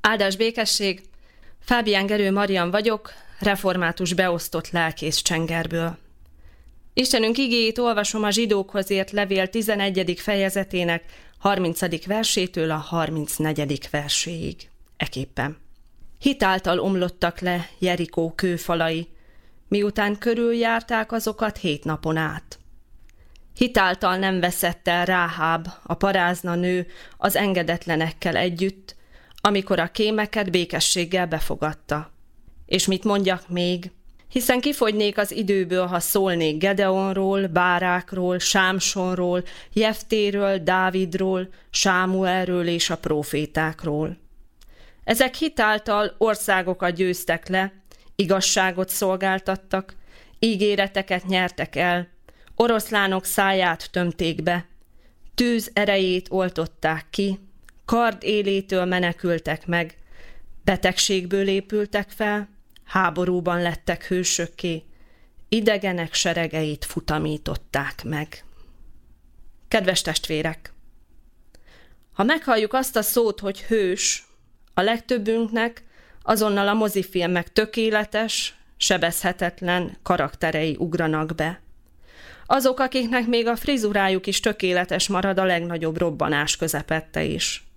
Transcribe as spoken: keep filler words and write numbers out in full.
Áldás békesség! Fábián Gerő Marian vagyok, református beosztott lelkész Csengerből. Istenünk igéjét olvasom a zsidókhoz írt levél tizenegyedik fejezetének harmincadik versétől a harmincnegyedik verséig. Eképpen. Hitáltal omlottak le Jerikó kőfalai, miután körüljárták azokat hét napon át. Hitáltal nem veszett el Ráháb, a parázna nő az engedetlenekkel együtt, amikor a kémeket békességgel befogadta. És mit mondjak még? Hiszen kifogynék az időből, ha szólnék Gedeonról, Bárákról, Sámsonról, Jeftéről, Dávidról, Sámuelről és a prófétákról. Ezek hitáltal országokat győztek le, igazságot szolgáltattak, ígéreteket nyertek el, oroszlánok száját tömték be, tűz erejét oltották ki, kard élétől menekültek meg, betegségből épültek fel, háborúban lettek hősökké, idegenek seregeit futamították meg. Kedves testvérek! Ha meghalljuk azt a szót, hogy hős, a legtöbbünknek azonnal a mozifilmek tökéletes, sebezhetetlen karakterei ugranak be. Azok, akiknek még a frizurájuk is tökéletes marad a legnagyobb robbanás közepette is.